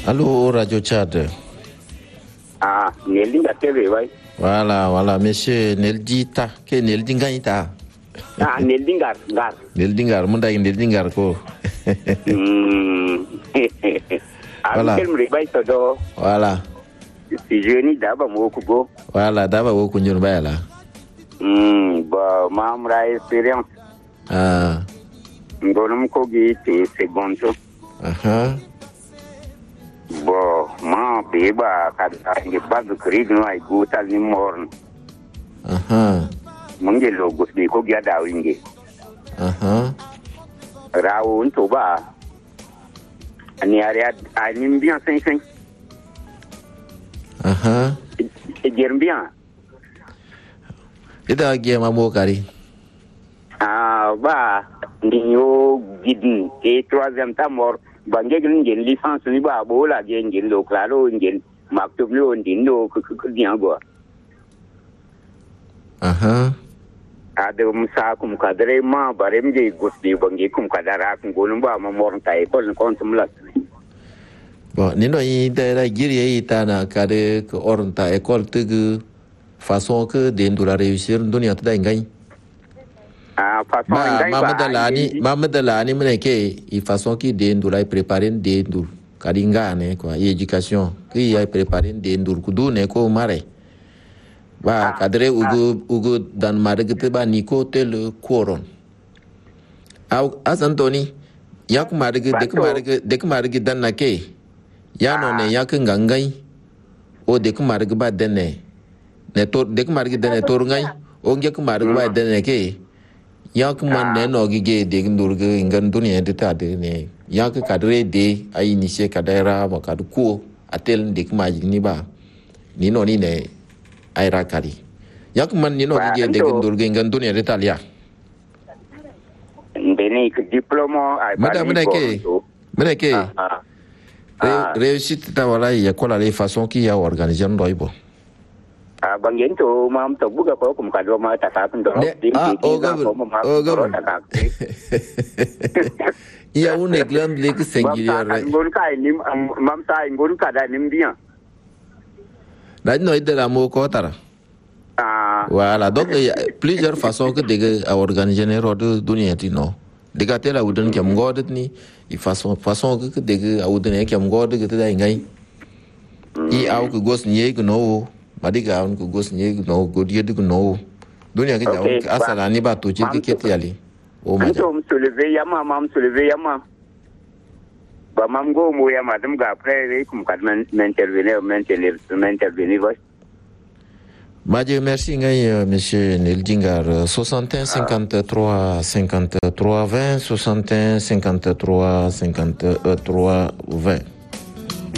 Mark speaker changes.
Speaker 1: Allô, Radio Tchad.
Speaker 2: Ah, Neldi Ngatebe, oui.
Speaker 1: Voilà, monsieur Neldi Ta. Ke Neldi Ngaïta.
Speaker 2: Ah, Neldi Ngar.
Speaker 1: Neldi Ngar, munda Neldi Ngar ko.
Speaker 2: Voilà.
Speaker 1: Voilà.
Speaker 2: Si jeune d'aba mokugo.
Speaker 1: Voilà, d'aba woku njun bayala.
Speaker 2: Bah, mamra expérience.
Speaker 1: Ah.
Speaker 2: Ndonum ko gi te segondo.
Speaker 1: Aha.
Speaker 2: Bo, ma beba kad nge bag krig no ay gutal ni morn.
Speaker 1: Aha.
Speaker 2: Munge logo bi ko gi ada winge.
Speaker 1: Aha.
Speaker 2: Rawo nto ba. Ani area ani bien 5.
Speaker 1: Aha.
Speaker 2: Bien.
Speaker 1: Ida gi mamo kari.
Speaker 2: Ah, ba ndinyo gidi e troisième temps mort bange ngen licence ni ba bola ngen lo claro ngen maktub lo ndindo ku diango.
Speaker 1: Aha.
Speaker 2: Ada musa kum kadre ma barem ge gusdi bange kum kadara kum gonum ba ma mor tai ko kontum lat.
Speaker 1: Bon, nino yi da giri yi ta na kade ko ornta école tugu façon que d'endura réussir dunia ta ngai.
Speaker 2: Ah, façon ngai ba.
Speaker 1: Mamadalani mene ke i façon qui d'endura préparer d'endur kadinga ne quoi, éducation qui a préparé d'endur kudu ne ko mare. Ba kadre ugu dan margete ba niko tel koron. Au asantoni yak marge dek marge dan na ke. Ya no ne yak ngangai o dek marge ba dene. Ne tor dek marge dene tor ngai o ngek marge ba dene ke. Yak man ne no gige dek ndurge ngan dunia de ta de ne. Yak kadre de ai initier kadera ba kadu ko atel dek marge ni ba. Ni no ni ne ai rakari. Yak man ni no gige dek ndurge ngan dunia de ta lia.
Speaker 2: Beni diplôme ai ba.
Speaker 1: Mene ke. Réussite ta wala ya kola le façon qui a organisé ndo ibo.
Speaker 2: Ah, bangen to mam to buga ko kum kadro ma ta ta ndo.
Speaker 1: Ya un exemple le que singulier.
Speaker 2: Ngon kai nim mam ta ngon kada nim bien.
Speaker 1: La no de la mo ko tara.
Speaker 2: Ah.
Speaker 1: Voilà, donc il y a plusieurs façons que de organiser les rodes dunia tino. De gâter la udon qui am godet ni i façon que de udon qui am godet que ta ngai. I au que gos nie que no, madiga un que gos nie que no, godier que no. Dunia que ja asala ni ba to ci que ket yali. O ma.
Speaker 2: Tom se lever yama mam se lever yama. Ba mam go mo yama dum ga après kum kad m'intervenir.
Speaker 1: Madje, merci monsieur Neldingar. 61 53 53 20 61 53 53 20.